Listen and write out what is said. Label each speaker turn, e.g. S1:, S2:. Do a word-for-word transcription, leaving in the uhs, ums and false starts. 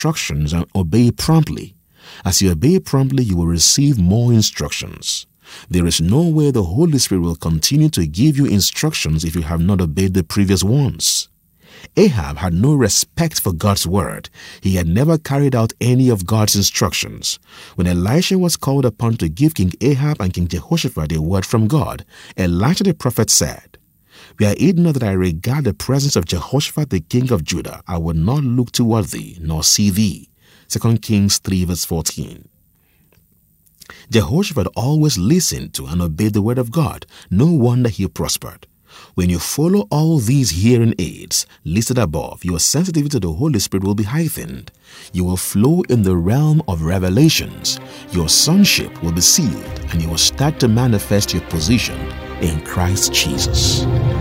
S1: instructions and obey promptly. As you obey promptly, you will receive more instructions. There is no way the Holy Spirit will continue to give you instructions if you have not obeyed the previous ones. Ahab had no respect for God's word. He had never carried out any of God's instructions. When Elisha was called upon to give King Ahab and King Jehoshaphat a word from God, Elisha the prophet said, "Were it not that I regard the presence of Jehoshaphat the king of Judah, I would not look toward thee, nor see thee." Second Kings three verse fourteen. Jehoshaphat always listened to and obeyed the word of God. No wonder he prospered. When you follow all these hearing aids listed above, your sensitivity to the Holy Spirit will be heightened. You will flow in the realm of revelations. Your sonship will be sealed, and you will start to manifest your position in Christ Jesus.